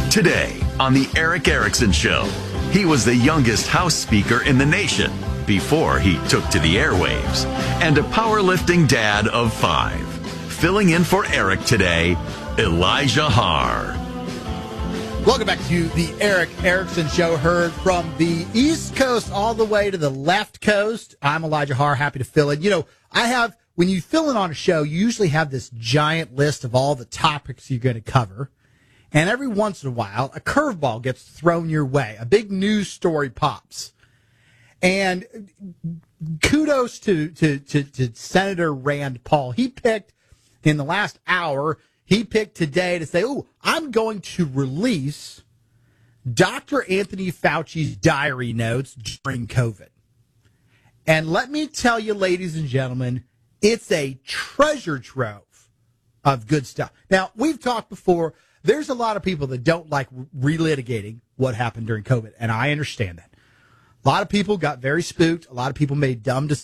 Today on The Eric Erickson Show, he was the youngest House Speaker in the nation before he took to the airwaves, and a powerlifting dad of 5. Filling in for Eric today, Elijah Haar. Welcome back to the Eric Erickson Show, heard from the East Coast all the way to the left coast. I'm Elijah Haar, happy to fill in. You know, when you fill in on a show, you usually have this giant list of all the topics you're going to cover. And every once in a while, a curveball gets thrown your way. A big news story pops. And kudos to Senator Rand Paul. He picked, in the last hour, he picked today to say, I'm going to release Dr. Anthony Fauci's diary notes during COVID. And let me tell you, ladies and gentlemen, it's a treasure trove of good stuff. Now, we've talked before. There's a lot of people that don't like relitigating what happened during COVID, and I understand that. A lot of people got very spooked. A lot of people made dumb decisions.